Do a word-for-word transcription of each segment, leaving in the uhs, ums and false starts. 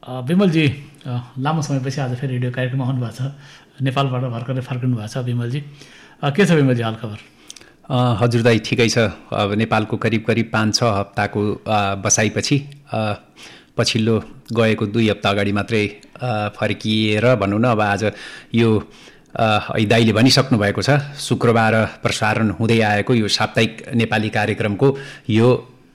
विमलजी लामो समयपछि आज फेरि रेडियो कार्यक्रममा आउनुभएको छ, नेपालबाट भर्खरै फर्किनु भएको छ विमलजी। के छ विमलजी हालखबर? हजुर दाइ ठिकै छ। अब नेपालको करिब करिब पाँच छ हप्ताको बसाइपछि पछिल्लो गएको दुई हप्ता अगाडि मात्रै फर्किएर भनौँ न, अब आज यो दाइले भनिसक्नु भएको छ शुक्रबार प्रसारण हुँदै आएको यो साप्ताहिक नेपाली कार्यक्रमको यो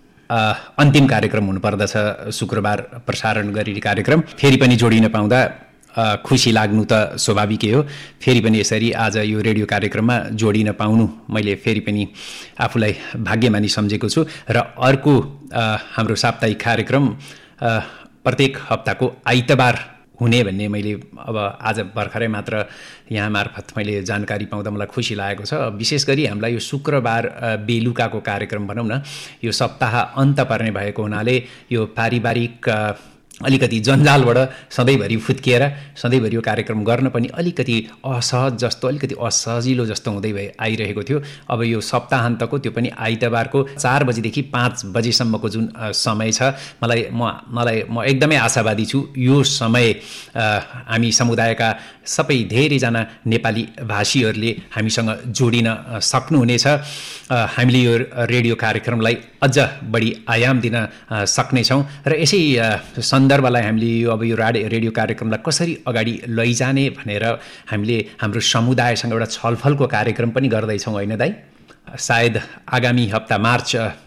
अन्तिम कार्यक्रम हुनुपर्दछ। शुक्रबार प्रसारण गरिने कार्यक्रम फेरि पनि जोडिन पाउँदा खुसी लाग्नु त स्वाभाविकै हो। फेरि पनि यसरी आज यो रेडियो कार्यक्रममा जोडिन पाउनु मैले फेरि पनि आफूलाई भाग्यमानी सम्झेको छु। र अर्को हाम्रो साप्ताहिक कार्यक्रम प्रत्येक हप्ताको आइतबार हुने भन्ने मैले अब आज भर्खरै मात्र यहाँ मार्फत मैले जानकारी पाउँदा मलाई खुसी लागेको छ। विशेष गरी हामीलाई यो शुक्रबार बेलुकाको कार्यक्रम भनौँ न, यो सप्ताह अन्त पर्ने भएको हुनाले यो पारिवारिक अलिकति जन्जालबाट सधैँभरि फुत्किएर सधैँभरि यो कार्यक्रम गर्न पनि अलिकति असहज जस्तो, अलिकति असजिलो जस्तो हुँदै भए आइरहेको थियो। अब यो सप्ताहन्तको त्यो पनि आइतबारको चार बजीदेखि पाँच बजीसम्मको जुन समय छ, मलाई म मलाई म एकदमै आशावादी छु। यो समय हामी समुदायका सबै धेरैजना नेपाली भाषीहरूले हामीसँग जोडिन सक्नुहुनेछ। हामीले यो रेडियो कार्यक्रमलाई अझ बढी आयाम दिन सक्नेछौँ र यसै सन्दर्भलाई हामीले यो अब यो रेडियो कार्यक्रमलाई कसरी अगाडि लैजाने भनेर हामीले हाम्रो समुदायसँग एउटा छलफलको कार्यक्रम पनि गर्दैछौँ होइन दाइ? सायद आगामी हप्ता मार्च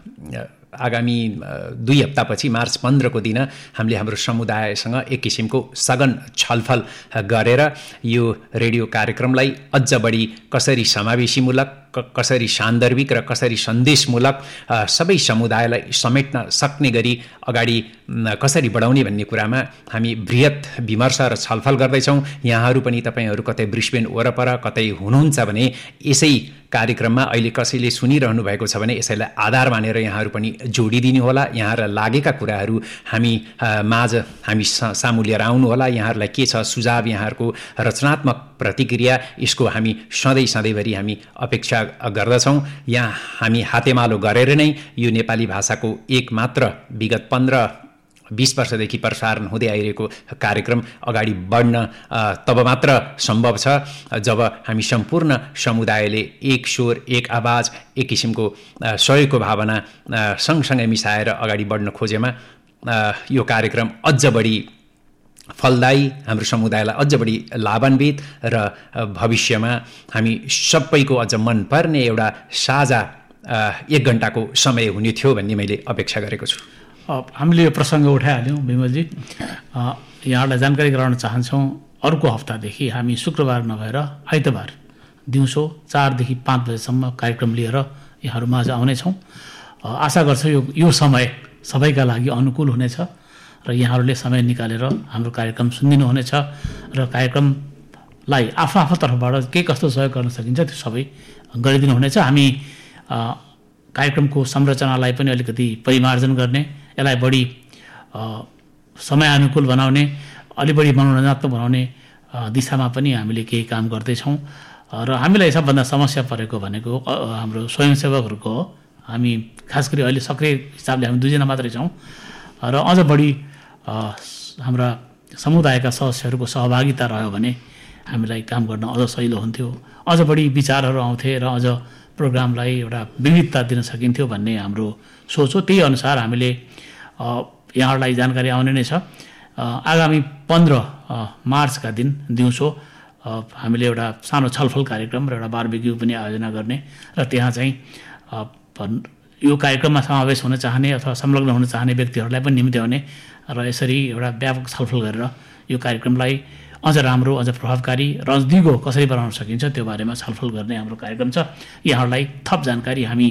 आगामी दुई हप्तापछि मार्च पन्ध्रको दिन हामीले हाम्रो समुदायसँग एक किसिमको सघन छलफल गरेर यो रेडियो कार्यक्रमलाई अझ बढी कसरी समावेशीमूलक, कसरी सान्दर्भिक र कसरी सन्देशमूलक सबै समुदायलाई समेट्न सक्ने गरी अगाडि कसरी बढाउने भन्ने कुरामा हामी बृहत विमर्श र छलफल गर्दैछौँ। यहाँहरू पनि तपाईँहरू कतै ब्रिस्बेन वरपर कतै हुनुहुन्छ भने यसै कार्यक्रममा अहिले कसैले सुनिरहनु भएको छ भने यसैलाई आधार मानेर यहाँहरू पनि जोडिदिनु होला। यहाँहरूलाई लागेका कुराहरू हामी माझ हामी सामु लिएर आउनुहोला। यहाँहरूलाई के छ सुझाव, यहाँहरूको रचनात्मक प्रतिक्रिया, यसको हामी सधैँ सधैँभरि हामी अपेक्षा गर्दछौँ। यहाँ हामी हातेमालो गरेर नै यो नेपाली भाषाको एक मात्र विगत पन्ध्र बिस वर्षदेखि प्रसारण हुँदै आइरहेको कार्यक्रम अगाडि बढ्न तब मात्र सम्भव छ जब हामी सम्पूर्ण समुदायले एक स्वर, एक आवाज, एक किसिमको सहयोगको भावना सँगसँगै मिसाएर अगाडि बढ्न खोजेमा यो कार्यक्रम अझ बढी फलदायी, हाम्रो समुदायलाई अझ बढी लाभान्वित र भविष्यमा हामी सबैको अझ मनपर्ने एउटा साझा एक घन्टाको समय हुने थियो भन्ने मैले अपेक्षा गरेको छु। हामीले यो प्रसङ्ग उठाइहाल्यौँ विमलजी। यहाँलाई जानकारी गराउन चाहन्छौँ अर्को हप्तादेखि हामी शुक्रबार नभएर आइतबार दिउँसो चारदेखि पाँच बजेसम्म कार्यक्रम लिएर यहाँहरू माझ आउनेछौँ। आशा गर्छु यो यो समय सबैका लागि अनुकूल हुनेछ र यहाँहरूले समय निकालेर हाम्रो कार्यक्रम सुनिदिनुहुनेछ र कार्यक्रमलाई आफ्नो आफ्नो तर्फबाट के कस्तो सहयोग गर्न सकिन्छ त्यो सबै गरिदिनुहुनेछ। हामी कार्यक्रमको संरचनालाई पनि अलिकति परिमार्जन गर्ने, यसलाई बढी समयानुकूल बनाउने, अलि बढी मनोरञ्जनात्मक बनाउने दिशामा पनि हामीले केही काम गर्दैछौँ। र हामीलाई सबभन्दा समस्या परेको भनेको हाम्रो स्वयंसेवकहरूको हो। हामी खास गरी अहिले सक्रिय हिसाबले हामी दुईजना मात्रै छौँ र अझ बढी हाम्रा समुदायका सदस्यहरूको सहभागिता रह्यो भने हामीलाई काम गर्न अझ सजिलो हुन्थ्यो, अझ बढी विचारहरू आउँथे र अझ प्रोग्रामलाई एउटा विविधता दिन सकिन्थ्यो भन्ने हाम्रो सोच हो। त्यही अनुसार हामीले यहाँहरूलाई जानकारी आउने नै छ। आगामी पन्ध्र मार्चका दिन दिउँसो हामीले एउटा सानो छलफल कार्यक्रम र एउटा बारबेक्यू पनि आयोजना गर्ने र त्यहाँ चाहिँ यो कार्यक्रममा समावेश हुन चाहने अथवा संलग्न हुन चाहने व्यक्तिहरूलाई पनि निम्त्याउने र यसरी एउटा व्यापक छलफल गरेर यो कार्यक्रमलाई अझ राम्रो, अझ प्रभावकारी र अझ दिगो कसरी बनाउन सकिन्छ त्यो बारेमा छलफल गर्ने हाम्रो कार्यक्रम छ। यहाँहरूलाई थप जानकारी हामी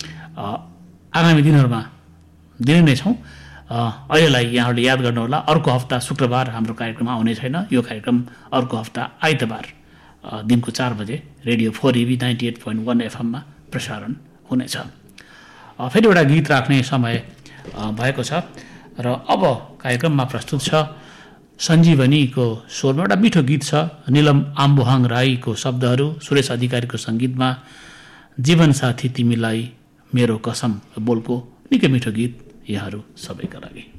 आगामी दिनहरूमा दिने नै छौँ। अहिलेलाई यहाँहरूले याद गर्नुहोला, अर्को हप्ता शुक्रबार हाम्रो कार्यक्रम आउने छैन। यो कार्यक्रम अर्को हप्ता आइतबार दिनको चार बजे radio four इभी ninety at point one एफएममा प्रसारण हुनेछ। फेरि एउटा गीत राख्ने समय भएको छ र अब कार्यक्रममा प्रस्तुत छ सञ्जीवनीको स्वरमा एउटा मिठो गीत छ। निलम आम्बुहाङ राईको शब्दहरू, सुरेश अधिकारीको सङ्गीतमा जीवनसाथी तिमीलाई मेरो कसम बोलको निकै मिठो गीत यहाँहरू सबैका लागि।